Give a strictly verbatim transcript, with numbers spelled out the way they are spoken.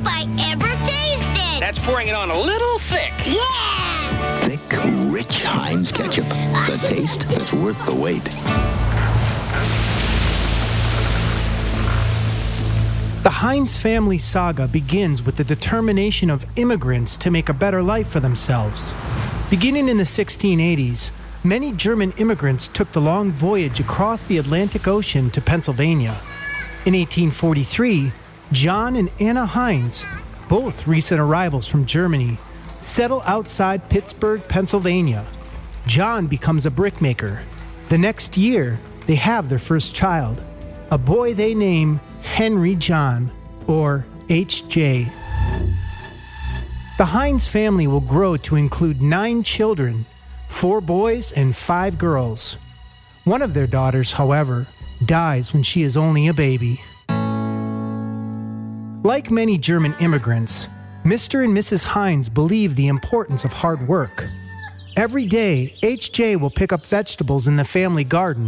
I ever tasted. That's pouring it on a little thick. Yeah! Thick, rich Heinz ketchup. The taste that's worth the wait. The Heinz family saga begins with the determination of immigrants to make a better life for themselves. Beginning in the sixteen eighties, many German immigrants took the long voyage across the Atlantic Ocean to Pennsylvania. In eighteen forty-three, John and Anna Heinz, both recent arrivals from Germany, settle outside Pittsburgh, Pennsylvania. John becomes a brickmaker. The next year, they have their first child, a boy they name Henry John, or H J. The Heinz family will grow to include nine children, four boys and five girls. One of their daughters, however, dies when she is only a baby. Like many German immigrants, Mister and Missus Heinz believe the importance of hard work. Every day, H J will pick up vegetables in the family garden